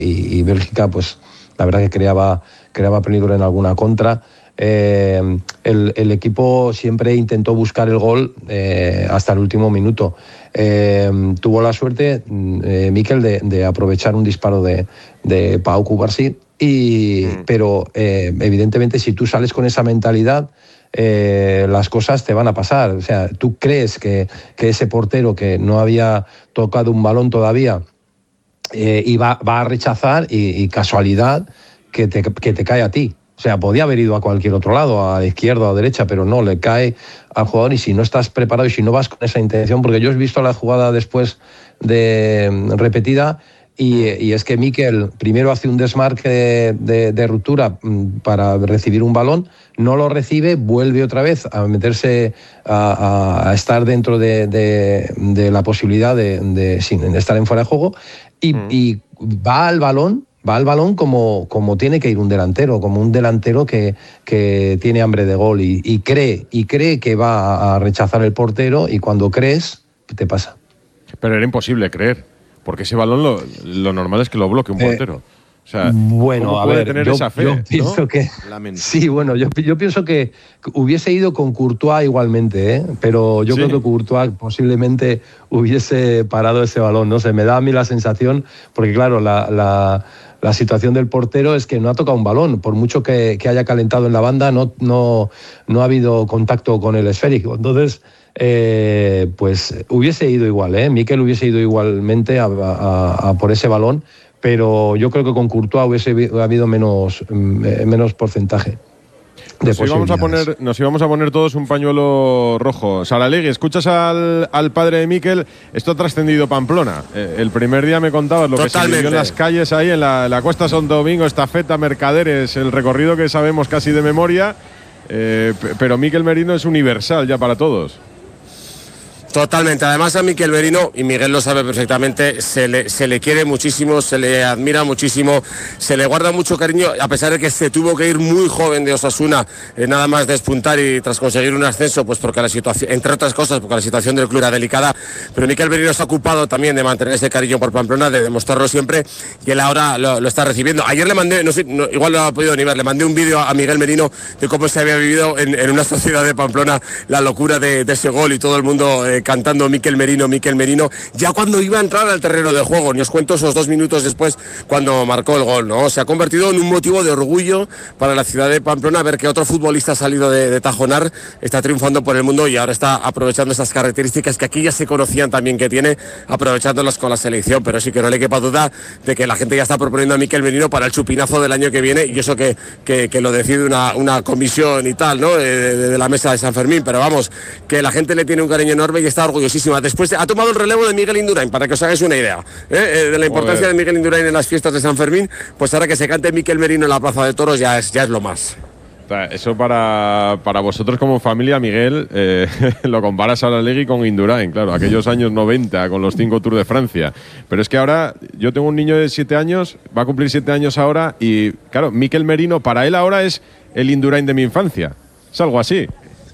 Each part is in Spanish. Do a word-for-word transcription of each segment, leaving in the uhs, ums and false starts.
y, y Bélgica, pues la verdad que creaba, creaba peligro en alguna contra. Eh, el, el equipo siempre intentó buscar el gol eh, hasta el último minuto. Eh, tuvo la suerte, eh, Mikel, de, de aprovechar un disparo de, de Pau Cubarsí, y, mm. pero eh, evidentemente si tú sales con esa mentalidad, eh, las cosas te van a pasar. O sea, tú crees que, que ese portero que no había tocado un balón todavía eh, iba, va a rechazar y, y casualidad que te, que te cae a ti. O sea, podía haber ido a cualquier otro lado, a la izquierda o a la derecha, pero no, le cae al jugador. Y si no estás preparado y si no vas con esa intención, porque yo he visto la jugada después de repetida, y, y es que Mikel primero hace un desmarque de, de, de ruptura para recibir un balón, no lo recibe, vuelve otra vez a meterse, a, a estar dentro de, de, de la posibilidad de, de, sin estar en fuera de juego, y, mm. y va al balón, va al balón como, como tiene que ir un delantero, como un delantero que, que tiene hambre de gol y, y, cree, y cree que va a rechazar el portero, y cuando crees, te pasa. Pero era imposible creer, porque ese balón lo, lo normal es que lo bloquee un portero. Eh, o sea, bueno, ¿cómo a puede ver, tener yo, esa fe, yo pienso ¿no? que sí, bueno, yo, yo pienso que hubiese ido con Courtois igualmente, ¿eh? Pero yo sí. creo que Courtois posiblemente hubiese parado ese balón, no sé, me da a mí la sensación, porque claro, la, la, la situación del portero es que no ha tocado un balón, por mucho que, que haya calentado en la banda, no, no, no ha habido contacto con el esférico, entonces eh, pues hubiese ido igual, ¿eh? Mikel hubiese ido igualmente a, a, a por ese balón, pero yo creo que con Courtois hubiese habido menos, menos porcentaje. Nos íbamos, a poner, nos íbamos a poner todos un pañuelo rojo. Saralegui, escuchas al, al padre de Mikel. Esto ha trascendido Pamplona. Eh, el primer día me contabas lo Totalmente. que se vivió en las calles ahí, en la, la Costa Santo Domingo, estafeta, Mercaderes, el recorrido que sabemos casi de memoria. Eh, pero Mikel Merino es universal ya para todos. Totalmente, además a Mikel Merino, y Miguel lo sabe perfectamente, se le, se le quiere muchísimo, se le admira muchísimo, se le guarda mucho cariño, a pesar de que se tuvo que ir muy joven de Osasuna, eh, nada más despuntar y tras conseguir un ascenso, pues porque la situación, entre otras cosas, porque la situación del club era delicada, pero Mikel Merino está ocupado también de mantener ese cariño por Pamplona, de demostrarlo siempre, y él ahora lo, lo está recibiendo. Ayer le mandé, no sé, no, igual no lo ha podido ni ver, le mandé un vídeo a Miguel Merino de cómo se había vivido en, en una sociedad de Pamplona la locura de, de ese gol y todo el mundo eh, cantando Mikel Merino, Mikel Merino, ya cuando iba a entrar al terreno de juego, ni os cuento esos dos minutos después cuando marcó el gol, ¿no? Se ha convertido en un motivo de orgullo para la ciudad de Pamplona ver que otro futbolista ha salido de, de Tajonar, está triunfando por el mundo y ahora está aprovechando esas características que aquí ya se conocían también que tiene, aprovechándolas con la selección, pero sí que no le quepa duda de que la gente ya está proponiendo a Mikel Merino para el chupinazo del año que viene, y eso que, que, que lo decide una, una comisión y tal, ¿no? De, de, de la mesa de San Fermín, pero vamos, que la gente le tiene un cariño enorme y está orgulloso. Después ha tomado el relevo de Miguel Indurain, para que os hagáis una idea ¿eh? de la importancia Joder. de Miguel Indurain en las fiestas de San Fermín. Pues ahora que se cante Mikel Merino en la Plaza de Toros ya es, ya es lo más. Eso para, para vosotros como familia, Miguel, eh, lo comparas a Saralegui con Indurain, claro, aquellos años noventa con los cinco Tours de Francia. Pero es que ahora yo tengo un niño de siete años, va a cumplir siete años ahora, y claro, Mikel Merino para él ahora es el Indurain de mi infancia. Es algo así.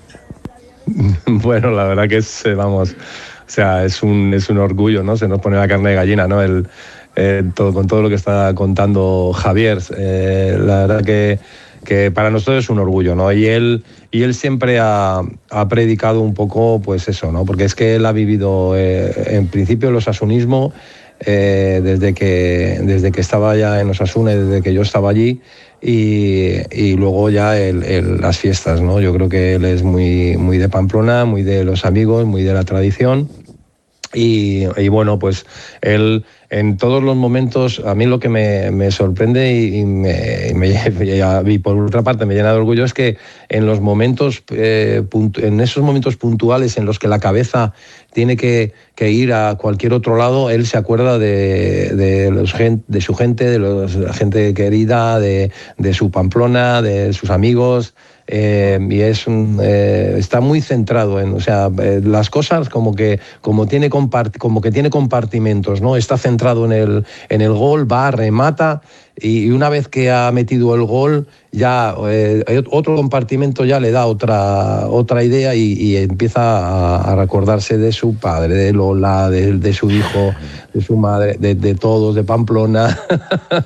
Bueno, la verdad que es, vamos, o sea, es un, es un orgullo, ¿no? Se nos pone la carne de gallina, ¿no? El, eh, todo, con todo lo que está contando Javier, eh, la verdad que, que para nosotros es un orgullo, ¿no? Y él, y él siempre ha, ha predicado un poco, pues eso, ¿no? Porque es que él ha vivido, eh, en principio, el osasunismo, eh, desde que, desde que estaba ya en Osasuna, desde que yo estaba allí. Y, y luego ya el, el, las fiestas, ¿no? Yo creo que él es muy, muy de Pamplona, muy de los amigos, muy de la tradición. Y, y bueno, pues él en todos los momentos, a mí lo que me, me sorprende y, y, me, y, me, y por otra parte me llena de orgullo es que en los momentos, eh, punt, en esos momentos puntuales en los que la cabeza tiene que, que ir a cualquier otro lado, él se acuerda de, de, los, de su gente, de los, la gente querida, de, de su Pamplona, de sus amigos. Eh, y es un, eh, está muy centrado en, o sea, eh, las cosas como que como tiene compart, como que tiene compartimentos, ¿no? Está centrado concentrado en el, en el gol, va, remata, y una vez que ha metido el gol, ya eh, otro compartimento ya le da otra, otra idea y, y empieza a, a recordarse de su padre, de Lola, de, de su hijo, de su madre, de, de todos, de Pamplona.